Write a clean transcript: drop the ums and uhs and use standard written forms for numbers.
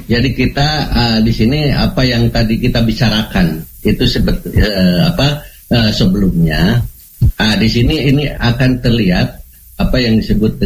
Jadi kita di sini apa yang tadi kita bicarakan itu sebelumnya. Di sini ini akan terlihat apa yang disebut